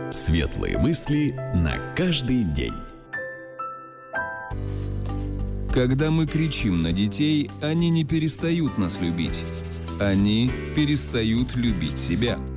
Светлые мысли на каждый день. Когда мы кричим на детей, они не перестают нас любить. Они перестают любить себя.